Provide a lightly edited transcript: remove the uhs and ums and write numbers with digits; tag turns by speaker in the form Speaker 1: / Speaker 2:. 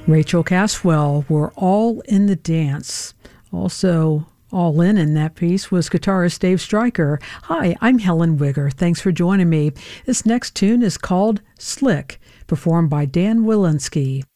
Speaker 1: Rachel Caswell were All in the Dance. Also, all in that piece was guitarist Dave Stryker. Hi, I'm Helen Wigger. Thanks for joining me. This next tune is called Slick, performed by Dan Wilinski.